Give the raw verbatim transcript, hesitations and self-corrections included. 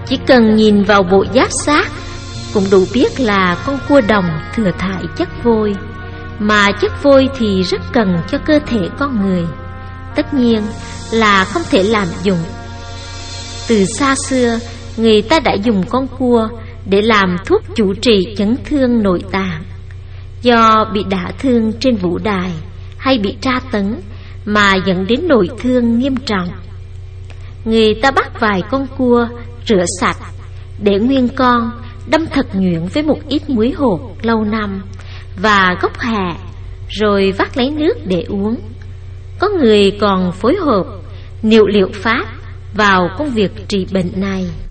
Chỉ cần nhìn vào bộ giáp xác cũng đủ biết là con cua đồng thừa thải chất vôi, mà chất vôi thì rất cần cho cơ thể con người, tất nhiên là không thể làm dụng. Từ xa xưa, người ta đã dùng con cua để làm thuốc chủ trị chấn thương nội tạng. Do bị đả thương trên vũ đài hay bị tra tấn mà dẫn đến nội thương nghiêm trọng, người ta bắt vài con cua, rửa sạch, để nguyên con, đâm thật nhuyễn với một ít muối hột lâu năm và gốc hẹ, rồi vắt lấy nước để uống. Có người còn phối hợp niệu liệu pháp vào công việc trị bệnh này.